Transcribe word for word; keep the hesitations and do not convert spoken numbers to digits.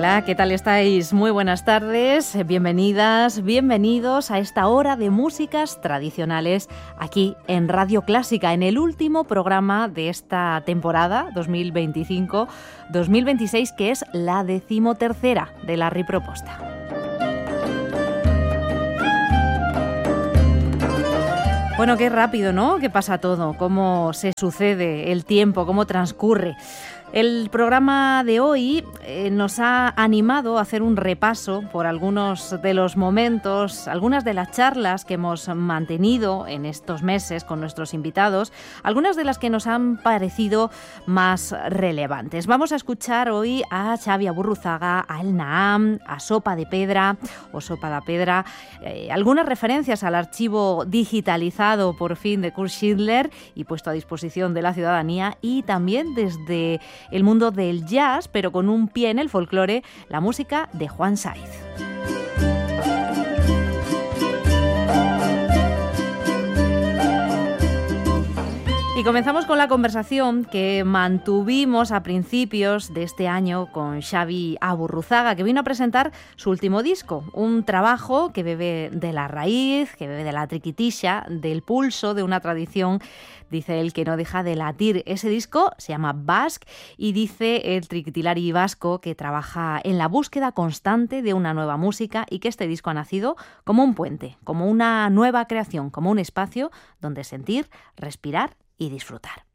Hola, ¿qué tal estáis? Muy buenas tardes, bienvenidas, bienvenidos a esta hora de músicas tradicionales aquí en Radio Clásica, en el último programa de esta temporada dos mil veinticinco dos mil veintiséis, que es la decimotercera de la Riproposta. Bueno, qué rápido, ¿no? ¿Qué pasa todo? ¿Cómo se sucede el tiempo? ¿Cómo transcurre? El programa de hoy eh, nos ha animado a hacer un repaso por algunos de los momentos, algunas de las charlas que hemos mantenido en estos meses con nuestros invitados, algunas de las que nos han parecido más relevantes. Vamos a escuchar hoy a Xavi Aburruzaga, a El Naam, a Sopa de Pedra o Sopa da Pedra, eh, algunas referencias al archivo digitalizado por fin de Kurt Schindler y puesto a disposición de la ciudadanía, y también desde el mundo del jazz, pero con un pie en el folclore, la música de Juan Saiz. Y comenzamos con la conversación que mantuvimos a principios de este año con Xavi Aburruzaga, que vino a presentar su último disco, un trabajo que bebe de la raíz, que bebe de la triquitisha, del pulso de una tradición, dice él, que no deja de latir. Ese disco se llama Basque y dice el triquitilari vasco que trabaja en la búsqueda constante de una nueva música y que este disco ha nacido como un puente, como una nueva creación, como un espacio donde sentir, respirar y disfrutar.